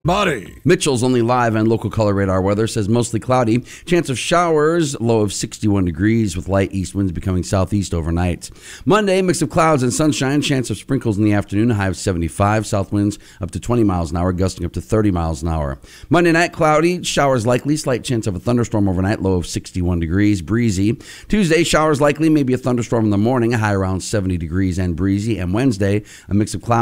Body. Mitchell's only live on local color radar weather says mostly cloudy. Chance of showers, low of 61 degrees with light east winds becoming southeast overnight. Monday, mix of clouds and sunshine. Chance of sprinkles in the afternoon, high of 75. South winds up to 20 miles an hour, gusting up to 30 miles an hour. Monday night, cloudy, showers likely. Slight chance of a thunderstorm overnight, low of 61 degrees, breezy. Tuesday, showers likely, maybe a thunderstorm in the morning, high around 70 degrees and breezy. And Wednesday, a mix of clouds